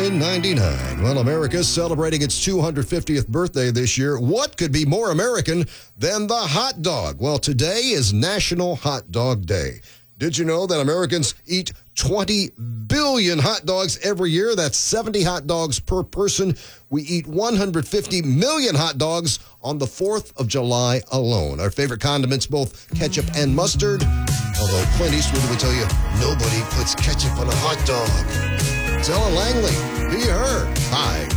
$9.99. Well, America's celebrating its 250th birthday this year. What could be more American than the hot dog? Well, today is National Hot Dog Day. Did you know that Americans eat 20 billion hot dogs every year? That's 70 hot dogs per person. We eat 150 million hot dogs on the 4th of July alone. Our favorite condiments, both ketchup and mustard. Although Clint Eastwood would tell you, nobody puts ketchup on a hot dog. Ellen Langley, be her. Hi.